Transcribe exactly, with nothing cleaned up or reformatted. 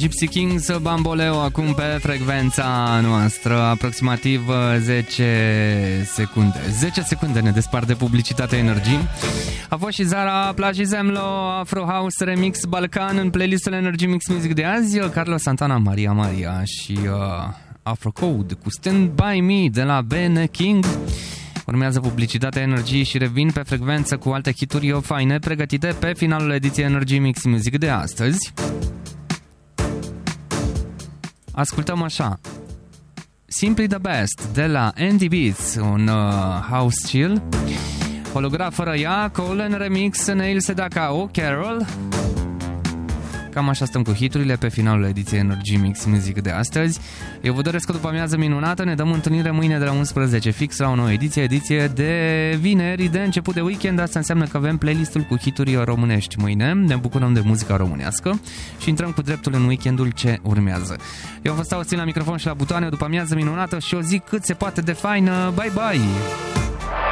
Gypsy Kings, Bamboleo, acum pe frecvența noastră, aproximativ zece secunde. zece secunde ne despart de publicitate Energy. A fost și Zara Plajizemlo, Afro House Remix Balkan în playlistul Energy Mix Music de azi, Carlos Santana, Maria Maria și uh, Afro Code cu Stand By Me de la Ben King. Urmează publicitatea Energy și revin pe frecvență cu alte hituri faine pregătite pe finalul ediției Energy Mix Music de astăzi. Ascultăm așa Simply the Best de la Andy Beats, un uh, house chill. Holograf fără ea, Colin Remix, Neil Sedaka, O Carol. Cam așa stăm cu hiturile pe finalul ediției Energy Mix Music de astăzi. Eu vă doresc o după amiază minunată. Ne dăm întâlnire mâine de la unsprezece fix la o nouă ediție, ediție de vineri, de început de weekend. Asta înseamnă că avem playlistul cu hituri românești mâine. Ne bucurăm de muzica românească și intrăm cu dreptul în weekendul ce urmează. Eu vă stau la microfon și la butoane. O după amiază minunată și o zi cât se poate de faină. Bye bye!